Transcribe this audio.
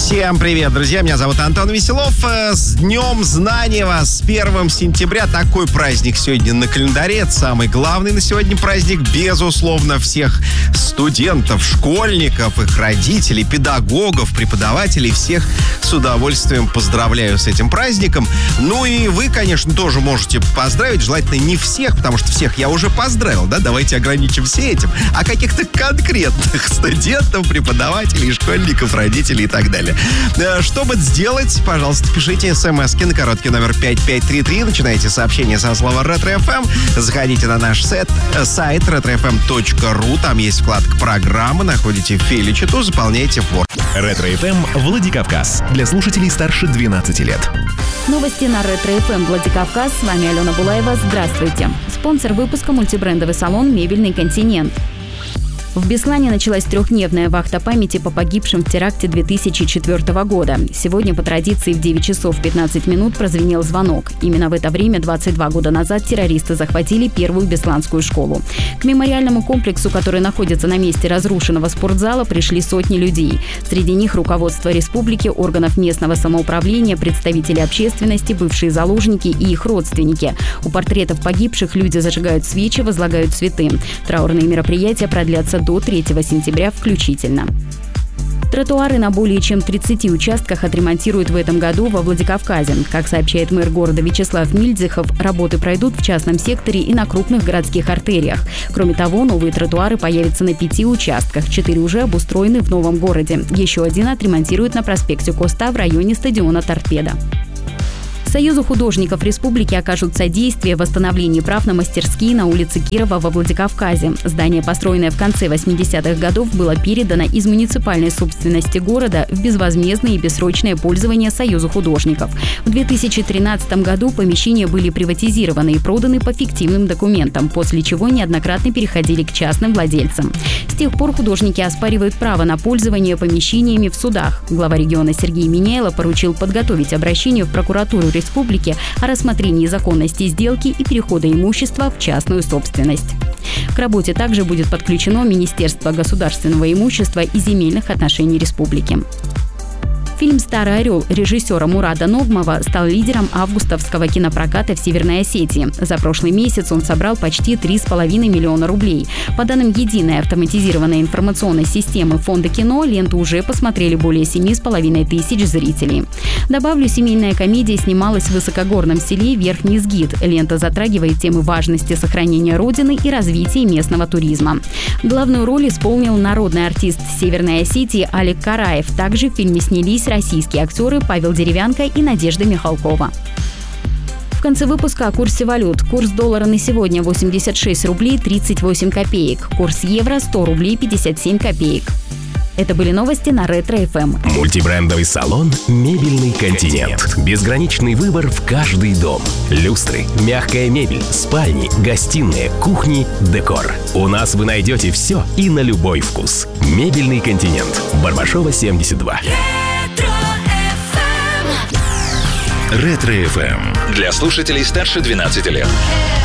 Всем привет, друзья! Меня зовут Антон Веселов. С Днем Знания вас! С 1 сентября такой праздник сегодня на календаре. Это самый главный на сегодня праздник. Безусловно, всех студентов, школьников, их родителей, педагогов, преподавателей, всех с удовольствием поздравляю с этим праздником. Ну и вы, конечно, тоже можете поздравить. Желательно не всех, потому что всех я уже поздравил, да? Давайте ограничимся этим. А каких-то конкретных студентов, преподавателей, школьников, родителей и так далее. Чтобы это сделать, пожалуйста, пишите смс-ки на короткий номер 5533. Начинайте сообщение со слова «Ретро-ФМ». Заходите на наш сайт retrofm.ru. Там есть вкладка «Программы». Находите филичету, заполняйте форму. Ретро-ФМ Владикавказ. Для слушателей старше 12 лет. Новости на Ретро-ФМ Владикавказ. С вами Алена Булаева. Здравствуйте. Спонсор выпуска — мультибрендовый салон «Мебельный континент». В Беслане началась трехдневная вахта памяти по погибшим в теракте 2004 года. Сегодня по традиции в 9 часов 15 минут прозвенел звонок. Именно в это время 22 года назад террористы захватили первую бесланскую школу. К мемориальному комплексу, который находится на месте разрушенного спортзала, пришли сотни людей. Среди них руководство республики, органов местного самоуправления, представители общественности, бывшие заложники и их родственники. У портретов погибших люди зажигают свечи, возлагают цветы. Траурные мероприятия продлятся до 3 сентября включительно. Тротуары на более чем 30 участках отремонтируют в этом году во Владикавказе. Как сообщает мэр города Вячеслав Мильдзихов, работы пройдут в частном секторе и на крупных городских артериях. Кроме того, новые тротуары появятся на 5 участках. 4 уже обустроены в новом городе. Еще один отремонтируют на проспекте Коста в районе стадиона «Торпедо». Союзу художников республики окажут содействие в восстановлении прав на мастерские на улице Кирова во Владикавказе. Здание, построенное в конце 80-х годов, было передано из муниципальной собственности города в безвозмездное и бессрочное пользование Союзу художников. В 2013 году помещения были приватизированы и проданы по фиктивным документам, после чего неоднократно переходили к частным владельцам. С тех пор художники оспаривают право на пользование помещениями в судах. Глава региона Сергей Миняйло поручил подготовить обращение в прокуратуру республики о рассмотрении законности сделки и перехода имущества в частную собственность. К работе также будет подключено Министерство государственного имущества и земельных отношений республики. Фильм «Старый орел» режиссера Мурада Ногмова стал лидером августовского кинопроката в Северной Осетии. За прошлый месяц он собрал почти 3,5 миллиона рублей. По данным единой автоматизированной информационной системы Фонда кино, ленту уже посмотрели более 7,5 тысяч зрителей. Добавлю, семейная комедия снималась в высокогорном селе Верхний Сгид. Лента затрагивает темы важности сохранения родины и развития местного туризма. Главную роль исполнил народный артист Северной Осетии Алик Караев. Также в фильме снялись российские актеры Павел Деревянко и Надежда Михалкова. В конце выпуска о курсе валют. Курс доллара на сегодня 86 рублей 38 копеек. Курс евро 100 рублей 57 копеек. Это были новости на Ретро-ФМ. Мультибрендовый салон «Мебельный континент». Безграничный выбор в каждый дом. Люстры, мягкая мебель, спальни, гостиные, кухни, декор. У нас вы найдете все и на любой вкус. «Мебельный континент». Барбашова, 72. Ретро-ФМ. Для слушателей старше 12 лет.